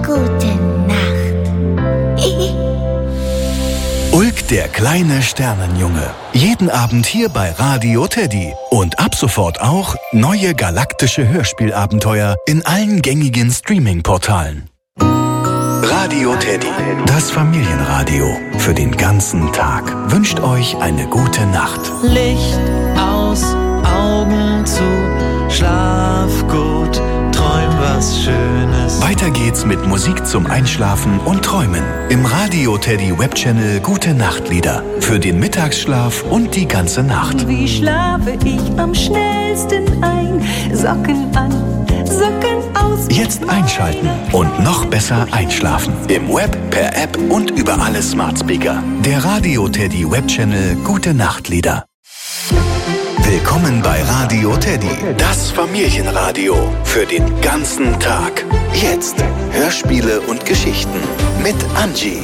Gute Nacht. Ulk, der kleine Sternenjunge. Jeden Abend hier bei Radio Teddy. Und ab sofort auch neue galaktische Hörspielabenteuer in allen gängigen Streaming-Portalen. Radio Teddy, das Familienradio für den ganzen Tag, wünscht euch eine gute Nacht. Licht aus, Augen zu, schlaf gut, träum was Schönes. Weiter geht's mit Musik zum Einschlafen und Träumen im Radio Teddy Webchannel Gute Nachtlieder für den Mittagsschlaf und die ganze Nacht. Wie schlafe ich am schnellsten ein? Socken an, Socken aus. Jetzt einschalten und noch besser einschlafen. Im Web, per App und über alle Smart Speaker. Der Radio Teddy Webchannel Gute Nachtlieder. Willkommen bei Radio Teddy, das Familienradio für den ganzen Tag. Jetzt Hörspiele und Geschichten mit Angie.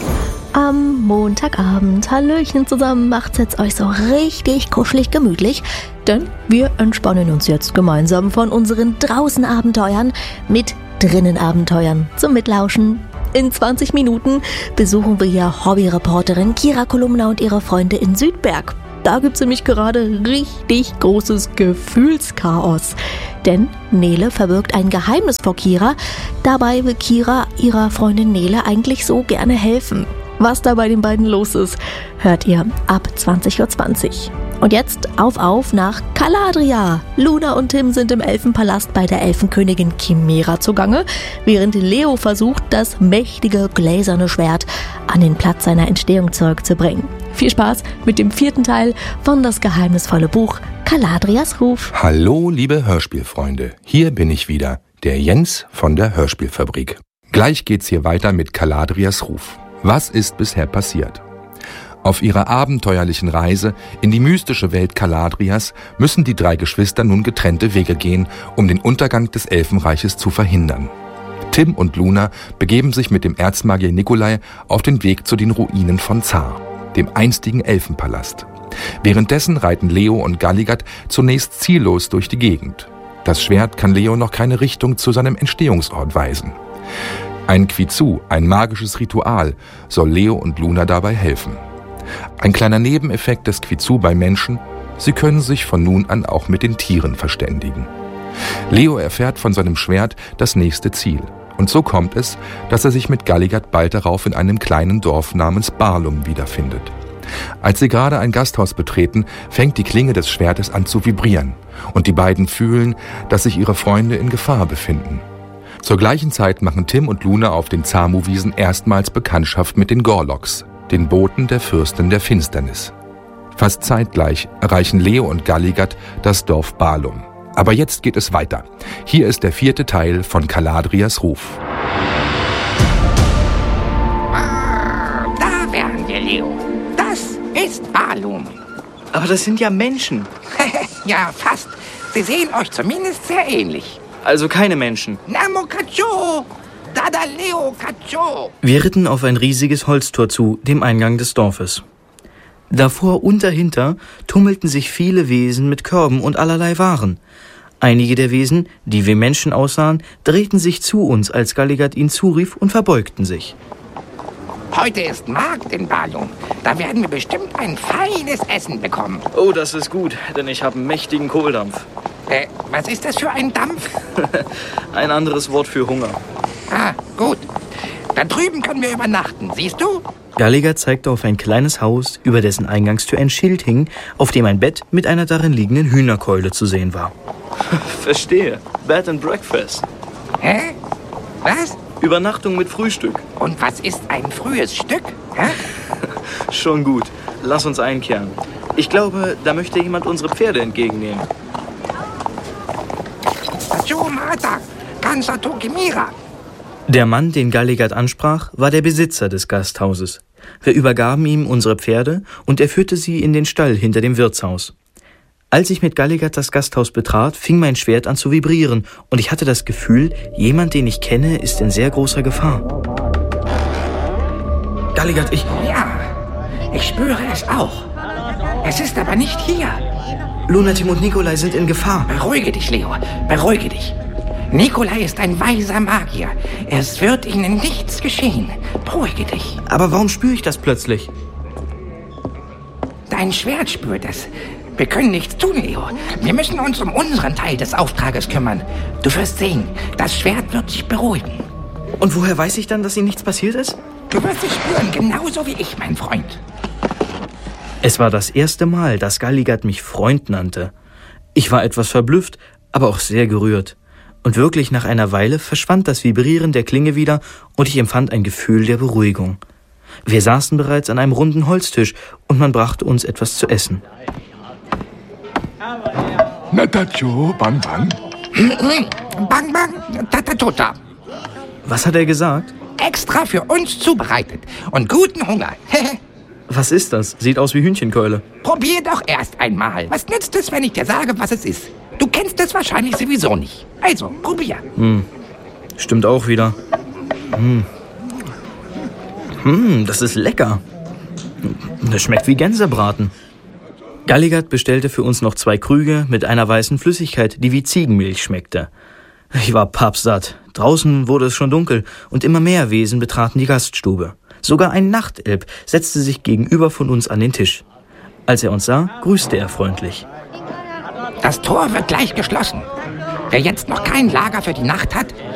Am Montagabend, Hallöchen zusammen, macht's jetzt euch so richtig kuschelig gemütlich, denn wir entspannen uns jetzt gemeinsam von unseren Draußenabenteuern mit Drinnenabenteuern zum Mitlauschen. In 20 Minuten besuchen wir hier Hobbyreporterin Kira Kolumna und ihre Freunde in Südberg. Da gibt's nämlich gerade richtig großes Gefühlschaos. Denn Nele verbirgt ein Geheimnis vor Kira. Dabei will Kira ihrer Freundin Nele eigentlich so gerne helfen. Was da bei den beiden los ist, hört ihr ab 20:20 Uhr. Und jetzt auf nach Caladria. Luna und Tim sind im Elfenpalast bei der Elfenkönigin Chimera zugange, während Leo versucht, das mächtige gläserne Schwert an den Platz seiner Entstehung zurückzubringen. Viel Spaß mit dem 4. Teil von Das geheimnisvolle Buch Caladrias Ruf. Hallo, liebe Hörspielfreunde. Hier bin ich wieder, der Jens von der Hörspielfabrik. Gleich geht's hier weiter mit Caladrias Ruf. Was ist bisher passiert? Auf ihrer abenteuerlichen Reise in die mystische Welt Caladrias müssen die 3 Geschwister nun getrennte Wege gehen, um den Untergang des Elfenreiches zu verhindern. Tim und Luna begeben sich mit dem Erzmagier Nikolai auf den Weg zu den Ruinen von Zar, dem einstigen Elfenpalast. Währenddessen reiten Leo und Galligat zunächst ziellos durch die Gegend. Das Schwert kann Leo noch keine Richtung zu seinem Entstehungsort weisen. Ein Kwizu, ein magisches Ritual, soll Leo und Luna dabei helfen. Ein kleiner Nebeneffekt des Kwizu bei Menschen: sie können sich von nun an auch mit den Tieren verständigen. Leo erfährt von seinem Schwert das nächste Ziel. Und so kommt es, dass er sich mit Galligat bald darauf in einem kleinen Dorf namens Barlum wiederfindet. Als sie gerade ein Gasthaus betreten, fängt die Klinge des Schwertes an zu vibrieren. Und die beiden fühlen, dass sich ihre Freunde in Gefahr befinden. Zur gleichen Zeit machen Tim und Luna auf den Zamu-Wiesen erstmals Bekanntschaft mit den Gorloks, den Boten der Fürstin der Finsternis. Fast zeitgleich erreichen Leo und Galligat das Dorf Barlum. Aber jetzt geht es weiter. Hier ist der 4. Teil von Caladrias Ruf. Da wären wir, Leo. Das ist Barlum. Aber das sind ja Menschen. Ja, fast. Sie sehen euch zumindest sehr ähnlich. Also keine Menschen. Namo Cacho! Dada Leo Cacho! Wir ritten auf ein riesiges Holztor zu, dem Eingang des Dorfes. Davor und dahinter tummelten sich viele Wesen mit Körben und allerlei Waren. Einige der Wesen, die wie Menschen aussahen, drehten sich zu uns, als Galligat ihn zurief, und verbeugten sich. Heute ist Markt in Barlum. Da werden wir bestimmt ein feines Essen bekommen. Oh, das ist gut, denn ich habe einen mächtigen Kohldampf. Was ist das für ein Dampf? Ein anderes Wort für Hunger. Ah, gut. Da drüben können wir übernachten, siehst du? Galligat zeigte auf ein kleines Haus, über dessen Eingangstür ein Schild hing, auf dem ein Bett mit einer darin liegenden Hühnerkeule zu sehen war. Verstehe. Bed and Breakfast. Hä? Was? Übernachtung mit Frühstück. Und was ist ein frühes Stück? Hä? Schon gut. Lass uns einkehren. Ich glaube, da möchte jemand unsere Pferde entgegennehmen. Der Mann, den Galligat ansprach, war der Besitzer des Gasthauses. Wir übergaben ihm unsere Pferde und er führte sie in den Stall hinter dem Wirtshaus. Als ich mit Galligat das Gasthaus betrat, fing mein Schwert an zu vibrieren und ich hatte das Gefühl, jemand, den ich kenne, ist in sehr großer Gefahr. Galligat, Ja, ich spüre es auch. Es ist aber nicht hier. Luna, Tim und Nikolai sind in Gefahr. Beruhige dich, Leo. Beruhige dich. Nikolai ist ein weiser Magier. Es wird Ihnen nichts geschehen. Beruhige dich. Aber warum spüre ich das plötzlich? Dein Schwert spürt es. Wir können nichts tun, Leo. Wir müssen uns um unseren Teil des Auftrages kümmern. Du wirst sehen, das Schwert wird sich beruhigen. Und woher weiß ich dann, dass Ihnen nichts passiert ist? Du wirst es spüren, genauso wie ich, mein Freund. Es war das erste Mal, dass Galligard mich Freund nannte. Ich war etwas verblüfft, aber auch sehr gerührt. Und wirklich nach einer Weile verschwand das Vibrieren der Klinge wieder und ich empfand ein Gefühl der Beruhigung. Wir saßen bereits an einem runden Holztisch und man brachte uns etwas zu essen. Natacho, Bang Bang. Bang Bang, Tatatota. Was hat er gesagt? Extra für uns zubereitet. Und guten Hunger. Was ist das? Sieht aus wie Hühnchenkeule. Probier doch erst einmal. Was nützt es, wenn ich dir sage, was es ist? Du kennst es wahrscheinlich sowieso nicht. Also, probier. Stimmt auch wieder. Das ist lecker. Das schmeckt wie Gänsebraten. Galligard bestellte für uns noch 2 Krüge mit einer weißen Flüssigkeit, die wie Ziegenmilch schmeckte. Ich war pappsatt. Draußen wurde es schon dunkel und immer mehr Wesen betraten die Gaststube. Sogar ein Nachtelb setzte sich gegenüber von uns an den Tisch. Als er uns sah, grüßte er freundlich. Das Tor wird gleich geschlossen. Wer jetzt noch kein Lager für die Nacht hat,